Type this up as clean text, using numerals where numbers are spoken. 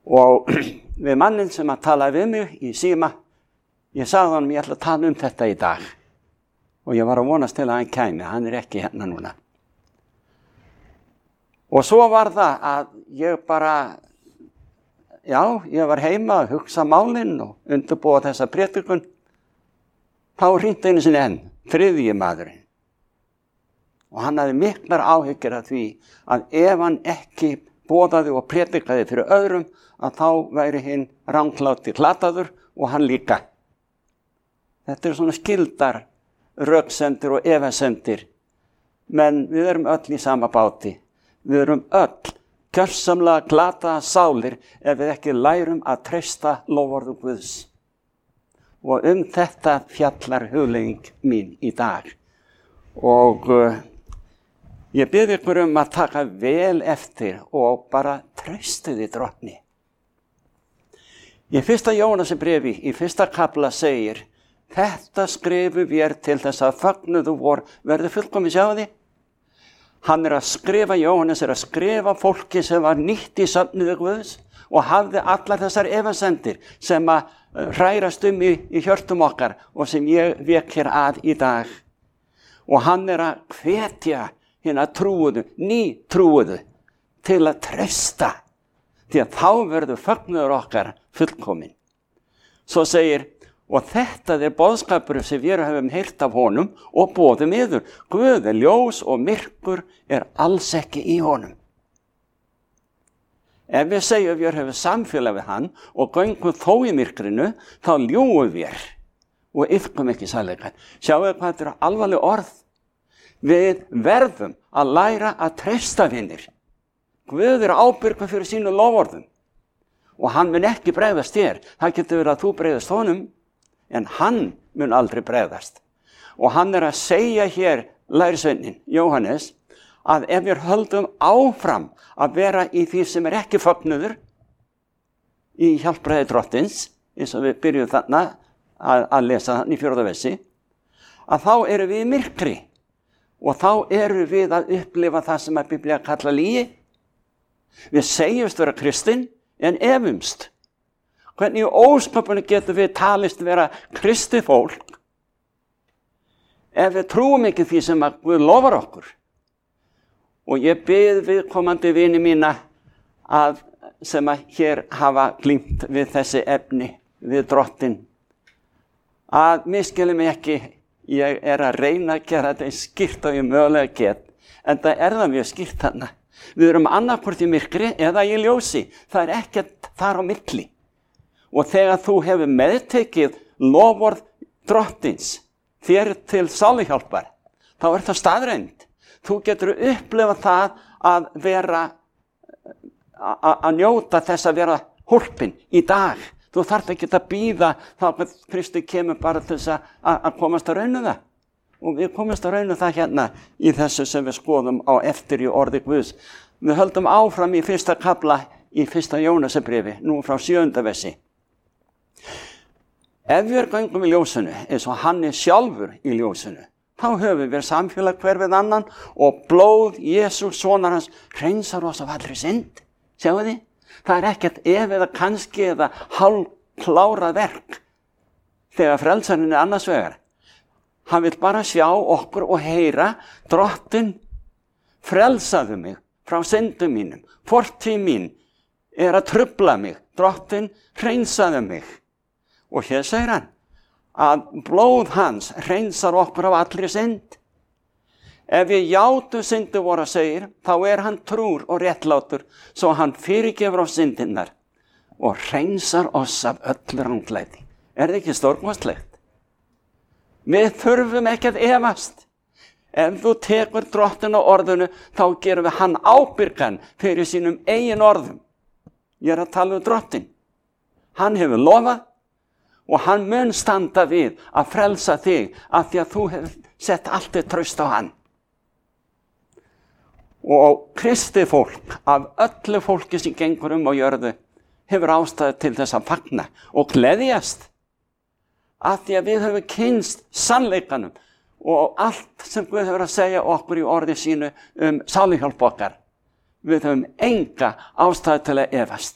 Og við mannin sem að tala við mig í síma, ég sagði honum ég ætla að tala þetta í dag. Og ég var að vonast til að hann kæmi, hann ekki hérna núna. Og svo var það að ég bara, ég var heima að hugsa málin og undirbúa þessa prédikun. Þá hringdi einu sinni enn, þriðji maðurinn. Og hann hafði miklar áhyggjur af því að ef hann ekki boðaði og prédikaði fyrir öðrum, að þá væri hinn rangláti glataður og hann líka. Þetta svona skildar röksemdir og efasemdir. Men við erum öll í sama báti. Við erum öll gjörsamlega glataða sálir ef við ekki lærum að treysta loforðu Guðs. Og þetta fjallar hugleiðing mín í dag. Og ég bið ykkur að taka vel eftir og bara treystu því Drottni. Í 1. Jóhannesarbréfi, í 1. kafla segir, þetta skrifu vér til þess að fögnuðu vor verði fullkomið, sjáðu því. Hann að skrifa, Jóhannes að skrifa fólki sem var nýtt í söfnuði Guðs og hafði allar þessar efasemdir sem að hrærast í hjörtum okkar og sem ég vék hér að í dag. Og hann að hvetja hina trúuðu, nýtrúuðu til að treysta, því að þá verður fögnuður okkar fullkomin. Svo segir, og þetta boðskapur sem við höfum heyrt af honum og boðum yður. Guð ljós og myrkur alls ekki í honum. Ef við segjum við höfum samfélag við hann og göngum þó í myrkrinu, þá ljúgum við og iðkum ekki sannleikann. Sjáu hvað þetta alvarleg orð. Við verðum að læra að treysta vinir. Guð ábyrgur fyrir sínu loforðum. Og hann mun ekki bregðast þér. Það getur verið að þú bregðast honum, en hann mun aldrei bregðast. Og hann að segja hér, lærisveinninn Jóhannes, að ef við höldum áfram að vera í því sem ekki fögnuður, í hjálpræði Drottins, eins og við byrjuðum þarna að lesa þann í 4. versi, að þá erum við í myrkri. Og þá erum við að upplifa það sem að Biblía kalla lygi. Við segjumst vera kristinn, en efumst. Hvernig í ósköpunum getum við talist vera kristið fólk ef við trúum ekki því sem að Guð lofar okkur? Og ég bið viðkomandi vini mína sem að hér hafa glímt við þessi efni, við Drottinn, að misskilja mig ekki, ég að reyna að gera þetta skýrt og ég mögulega get, en það mjög skýrt þarna. Við erum annarkvort í myrkri eða í ljósi, það ekkert þar á milli. Og þegar þú hefur meðtekið loforð Drottins þér til sáluhjálpar, þá það staðreynd. Þú getur upplifað það að vera, að njóta þess að vera hólpin í dag. Þú þarft ekki að bíða þá að Kristi kemur bara til þess að komast að rauna það. Og við komast að rauna það hérna í þessu sem við skoðum á eftir í orði Guðs. Við höldum áfram í 1. kafla í 1. Jóhannesarbréfi, nú frá 7. versi. Ef við göngum í ljósinu, eins og hann sjálfur í ljósinu, þá höfum við samfélag hver við annan og blóð Jesús sonar hans hreinsar oss af allri synd. Sjáu þið? Það ekkert ef eða kannski eða hálfklárað verk þegar frelsarinn annars vegar. Hann vil bara sjá okkur og heyra, Drottinn frelsaðu mig frá syndum mínum. Fortíð mín að trufla mig. Drottinn hreinsaðu mig. Og hér segir hann að blóð hans hreinsar okkur af allri synd. Ef við játum syndu voru segir, þá hann trúr og réttlátur, svo hann fyrirgefur á syndinnar og hreinsar oss af öllu ranglæti. Það ekki stórkostlegt? Við þurfum ekki að efast. Ef þú tekur Drottinn á orðinu, þá gerum við hann ábyrgan fyrir sínum eigin orðum. Ég að tala Drottinn. Hann hefur lofað og hann mun standa við að frelsa þig af því að þú hefur sett allt traust á hann. Og kristið fólk, af öllu fólki sem gengur á jörðu, hefur ástæðu til þess að fagna og gleðjast. Af því að við höfum kynnst sannleikanum og allt sem Guð hefur að segja okkur í orði sínu sáluhjálp okkar. Við höfum enga ástæðu til að efast.